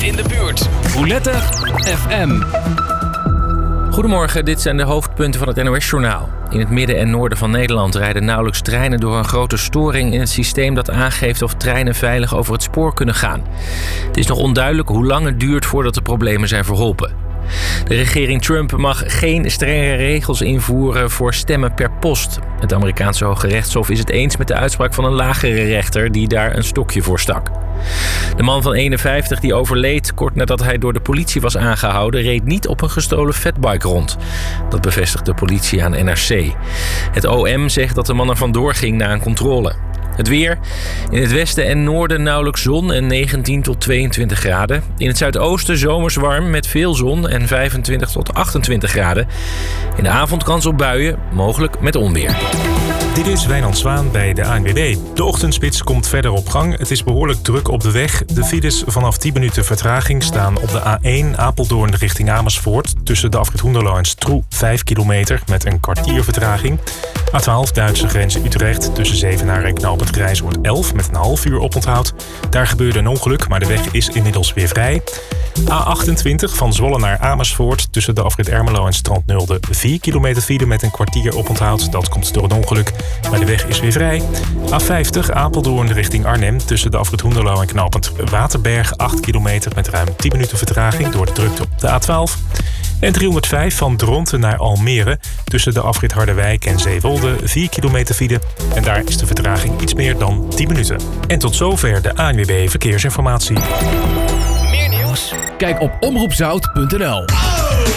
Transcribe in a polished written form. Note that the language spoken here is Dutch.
in de buurt. Roulette FM. Goedemorgen, dit zijn de hoofdpunten van het NOS-journaal. In het midden en noorden van Nederland rijden nauwelijks treinen door een grote storing in het systeem dat aangeeft of treinen veilig over het spoor kunnen gaan. Het is nog onduidelijk hoe lang het duurt voordat de problemen zijn verholpen. De regering Trump mag geen strenge regels invoeren voor stemmen per post. Het Amerikaanse Hoge Rechtshof is het eens met de uitspraak van een lagere rechter die daar een stokje voor stak. De man van 51 die overleed kort nadat hij door de politie was aangehouden, reed niet op een gestolen fatbike rond. Dat bevestigt de politie aan NRC. Het OM zegt dat de man er vandoor ging na een controle. Het weer. In het westen en noorden nauwelijks zon en 19 tot 22 graden. In het zuidoosten zomers warm met veel zon en 25 tot 28 graden. In de avond kans op buien, mogelijk met onweer. Dit is Wijnand Zwaan bij de ANWB. De ochtendspits komt verder op gang. Het is behoorlijk druk op de weg. De files vanaf 10 minuten vertraging staan op de A1 Apeldoorn richting Amersfoort. Tussen de afrit Hoenderloo en Stroe 5 kilometer met een kwartier vertraging. A12 Duitse grens Utrecht tussen Zevenaar en knooppunt Grijzoord 11 met een half uur oponthoud. Daar gebeurde een ongeluk, maar de weg is inmiddels weer vrij. A28 van Zwolle naar Amersfoort tussen de afrit Ermelo en Strand Nulde 4 kilometer file met een kwartier oponthoud. Dat komt door een ongeluk, maar de weg is weer vrij. A50 Apeldoorn richting Arnhem tussen de afrit Hoenderloo en knooppunt Waterberg 8 kilometer met ruim 10 minuten vertraging door de drukte op de A12. En 305 van Dronten naar Almere tussen de afrit Harderwijk en Zeewolde 4 kilometer file. En daar is de vertraging iets meer dan 10 minuten. En tot zover de ANWB Verkeersinformatie. Meer nieuws? Kijk op omroepzout.nl.